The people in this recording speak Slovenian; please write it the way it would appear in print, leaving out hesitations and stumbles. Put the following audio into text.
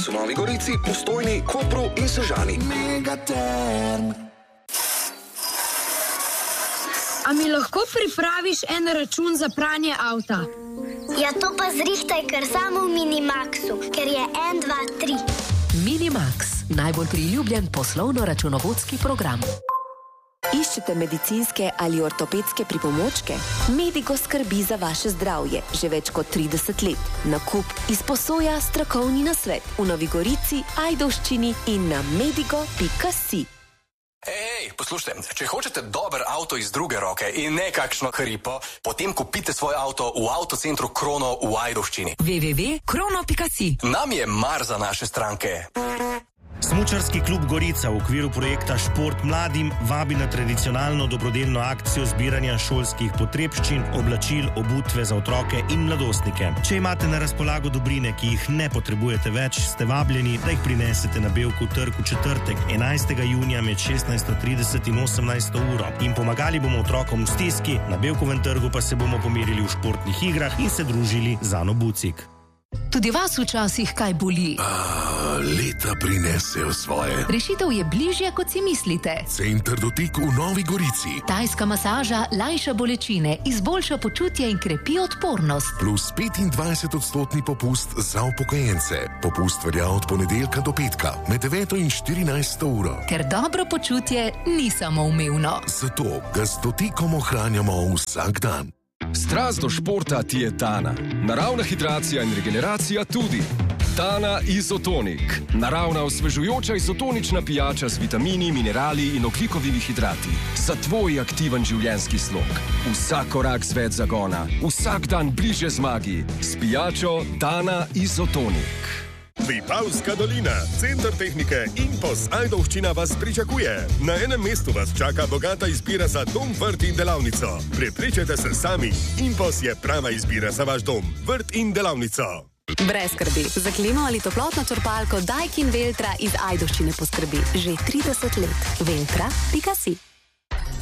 Medimax v Novi Gorici, Postojni, Kopru in Sežani. A mi lahko pripraviš en račun za pranje avta? Ja, to pa zrihtaj kar samo v Minimaxu, ker je 1, 2, 3. Minimax, najbolj priljubljen poslovno-računovodski program. Iščete medicinske ali ortopedske pripomočke? Medigo skrbi za vaše zdravje že več kot 30 let. Nakup, izposoja, strokovni nasvet v Novi Gorici, Ajdovščini in na medigo.si. Ej, poslušajte, če hočete dober avto iz druge roke in ne kakšno hripo, potem kupite svoj avto v avtocentru Krono v Ajdovščini. www.krono.si. Nam je mar za naše stranke. Smučarski klub Gorica v okviru projekta Šport mladim vabi na tradicionalno dobrodelno akcijo zbiranja šolskih potrebščin, oblačil, obutve za otroke in mladostnike. Če imate na razpolago dobrine, ki jih ne potrebujete več, ste vabljeni, da jih prinesete na Bevkov trg v četrtek, 11. junija med 16:30 in 18. uro. In pomagali bomo otrokom v stiski, na Bevkovem trgu pa se bomo pomerili v športnih igrah in se družili z Ano Bucik. Tudi vas včasih kaj boli? Leta prinesejo svoje. Rešitev je bližje, kot si mislite. Center Dotik v Novi Gorici. Tajska masaža lajša bolečine, izboljša počutje in krepi odpornost. Plus 25% popust za upokojence. Popust velja od ponedeljka do petka, med 9 in 14 uro. Ker dobro počutje ni samoumevno. Zato ga s Dotikom ohranjamo vsak dan. Strast do športa ti je Tana. Naravna hidracija in regeneracija tudi. Tana Izotonik. Naravna osvežujoča izotonična pijača z vitamini, minerali in ogljikovimi hidrati. Za tvoj aktiven življenjski slog. Vsak korak z več zagona. Vsak dan bliže zmagi. S pijačo Tana Izotonik. Vipavska dolina, center tehnike Impos Ajdovščina vas pričakuje. Na enem mestu vas čaka bogata izbira za dom, vrt in delavnico. Prepričajte se sami, Impos je prava izbira za vaš dom, vrt in delavnico. Brez skrbi, za klimo ali toplotno črpalko Daikin Veltra iz Ajdovščine poskrbi že 30 let. Veltra.si.